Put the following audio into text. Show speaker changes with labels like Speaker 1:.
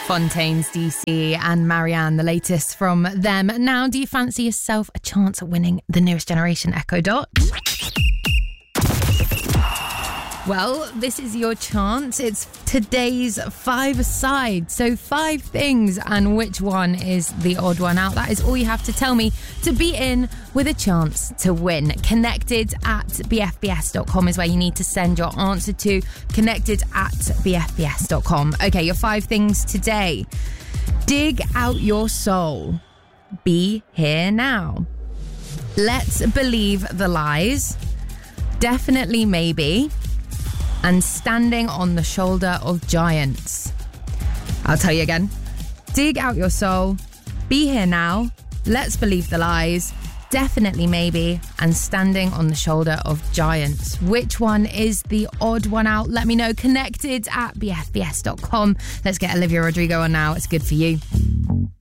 Speaker 1: Fontaines DC and Marianne, the latest from them. Now, do you fancy yourself a chance at winning the Nearest Generation Echo Dot? Well, this is your chance. It's today's 5-a-side. So 5 things, and which one is the odd one out? That is all you have to tell me to be in with a chance to win. Connected@bfbs.com is where you need to send your answer to. Connected@bfbs.com. Okay, your 5 things today. Dig out your soul. Be here now. Let's believe the lies. Definitely maybe. And standing on the shoulder of giants. I'll tell you again. Dig out your soul. Be here now. Let's believe the lies. Definitely maybe. And standing on the shoulder of giants. Which one is the odd one out? Let me know. Connected@bfbs.com. Let's get Olivia Rodrigo on now. It's good for you.